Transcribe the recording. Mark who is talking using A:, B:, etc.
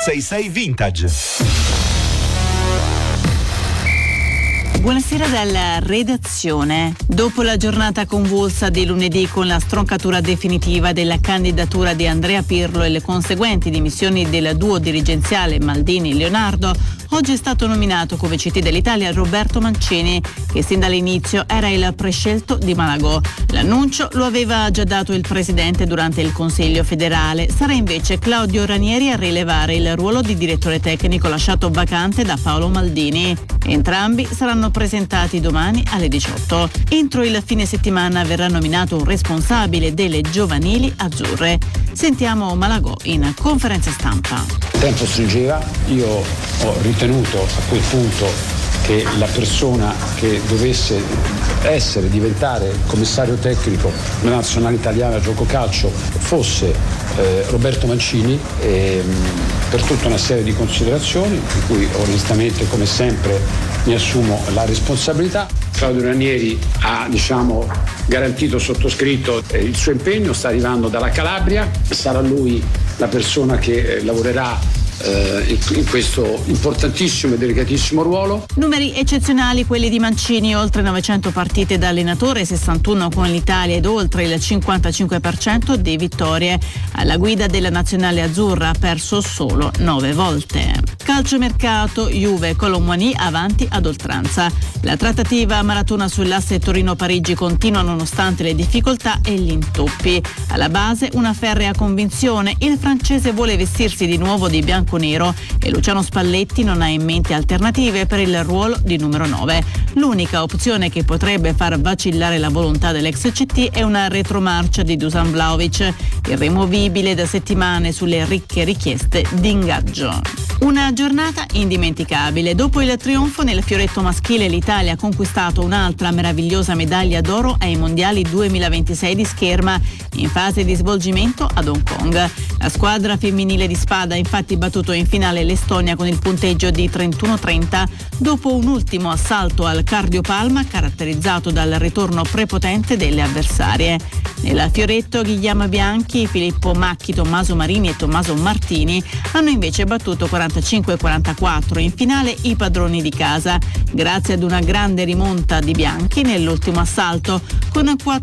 A: 66 Vintage.
B: Buonasera dalla redazione. Dopo la giornata convulsa di lunedì con la stroncatura definitiva della candidatura di Andrea Pirlo e le conseguenti dimissioni del duo dirigenziale Maldini-Leonardo, oggi è stato nominato come CT dell'Italia Roberto Mancini, che sin dall'inizio era il prescelto di Malagò. L'annuncio lo aveva già dato il presidente durante il Consiglio federale. Sarà invece Claudio Ranieri a rilevare il ruolo di direttore tecnico lasciato vacante da Paolo Maldini. Entrambi saranno presentati domani alle 18. Entro il fine settimana verrà nominato un responsabile delle giovanili azzurre. Sentiamo Malagò in conferenza stampa.
C: Il tempo stringeva, io ho ritenuto a quel punto che la persona che dovesse diventare commissario tecnico della nazionale italiana gioco calcio fosse Roberto Mancini, per tutta una serie di considerazioni di cui onestamente, come sempre, mi assumo la responsabilità. Claudio Ranieri ha garantito sottoscritto il suo impegno, sta arrivando dalla Calabria, sarà lui la persona che lavorerà in questo importantissimo e delicatissimo ruolo.
B: Numeri eccezionali quelli di Mancini, oltre 900 partite da allenatore, 61 con l'Italia ed oltre il 55% di vittorie. Alla guida della nazionale azzurra ha perso solo 9 volte. Calciomercato, Juve Colomboigny avanti ad oltranza. La trattativa maratona sull'asse Torino-Parigi continua nonostante le difficoltà e gli intoppi. Alla base una ferrea convinzione: il francese vuole vestirsi di nuovo di bianco-nero e Luciano Spalletti non ha in mente alternative per il ruolo di numero 9. L'unica opzione che potrebbe far vacillare la volontà dell'ex CT è una retromarcia di Dusan Vlahovic, irremovibile da settimane sulle ricche richieste di ingaggio. Una giornata indimenticabile. Dopo il trionfo nel fioretto maschile, l'Italia ha conquistato un'altra meravigliosa medaglia d'oro ai mondiali 2026 di scherma, in fase di svolgimento ad Hong Kong. La squadra femminile di spada ha infatti battuto in finale l'Estonia con il punteggio di 31-30 dopo un ultimo assalto al cardiopalma caratterizzato dal ritorno prepotente delle avversarie. Nel fioretto Guglielmo Bianchi, Filippo Macchi, Tommaso Marini e Tommaso Martini hanno invece battuto 45-44 in finale i padroni di casa, grazie ad una grande rimonta di Bianchi nell'ultimo assalto con 4